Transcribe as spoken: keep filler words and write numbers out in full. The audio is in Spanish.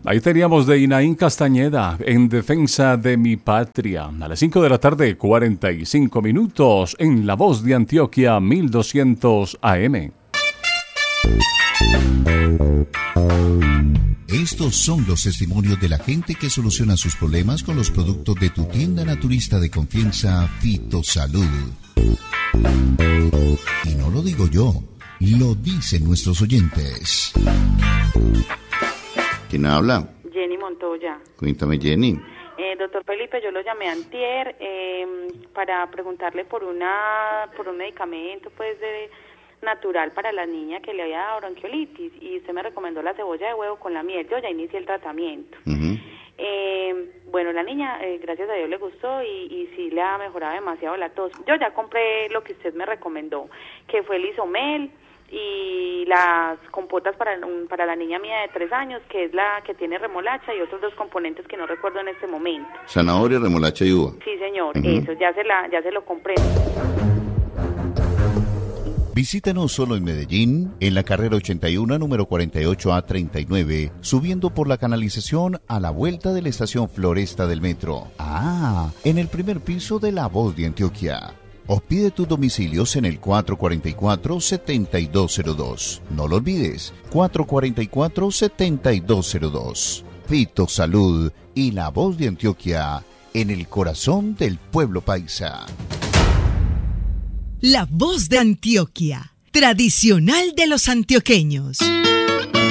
Ahí teníamos de Inaín Castañeda, En defensa de mi patria. A las cinco de la tarde, cuarenta y cinco minutos, en La Voz de Antioquia, mil doscientos A M. Estos son los testimonios de la gente que soluciona sus problemas con los productos de tu tienda naturista de confianza, Fitosalud. Y no lo digo yo, lo dicen nuestros oyentes. ¿Quién habla? Jenny Montoya. Cuéntame, Jenny. Eh, doctor Felipe, yo lo llamé antier eh, para preguntarle por una por un medicamento pues de natural para la niña que le había dado bronquiolitis y usted me recomendó la cebolla de huevo con la miel. Yo ya inicié el tratamiento. Uh-huh. Eh, bueno, la niña, eh, gracias a Dios, le gustó y, y sí le ha mejorado demasiado la tos. Yo ya compré lo que usted me recomendó, que fue el Isomel y las compotas para, para la niña mía de tres años, que es la que tiene remolacha y otros dos componentes que no recuerdo en este momento. Zanahoria, remolacha y uva. Sí, señor, uh-huh. Eso, ya se, la, ya se lo compré. Visítanos solo en Medellín, en la carrera ochenta y uno, número cuarenta y ocho A treinta y nueve, subiendo por la canalización a la vuelta de la estación Floresta del metro. Ah, en el primer piso de La Voz de Antioquia. O pide tus domicilios en el cuatro cuatro cuatro, siete dos cero dos. No lo olvides, cuatro cuatro cuatro, siete dos cero dos. Fitosalud y La Voz de Antioquia, en el corazón del pueblo paisa. La Voz de Antioquia, tradicional de los antioqueños.